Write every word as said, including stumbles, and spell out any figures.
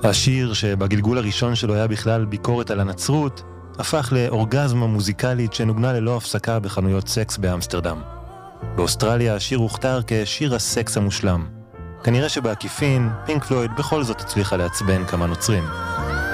השיר שבגלגול הראשון שלו היה בכלל ביקורת על הנצרות, הפך לאורגזמה מוזיקלית שנוגנה ללא הפסקה בחנויות סקס באמסטרדם. באוסטרליה השיר הוכתר כשיר הסקס המושלם. כנראה שבעקיפין, פינק פלויד בכל זאת הצליחה לעצבן כמה נוצרים.